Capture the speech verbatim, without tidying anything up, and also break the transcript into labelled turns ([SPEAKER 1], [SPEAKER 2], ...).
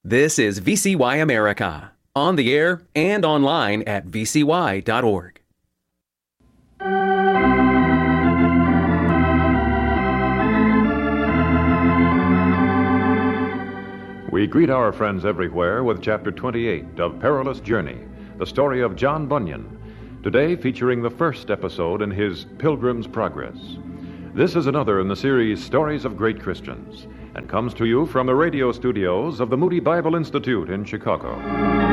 [SPEAKER 1] This is V C Y America, on the air and online at v c y dot org.
[SPEAKER 2] We greet our friends everywhere with Chapter twenty-eight of Perilous Journey, the story of John Bunyan, today featuring the first episode in his Pilgrim's Progress. This is another in the series Stories of Great Christians, and comes to you from the radio studios of the Moody Bible Institute in Chicago.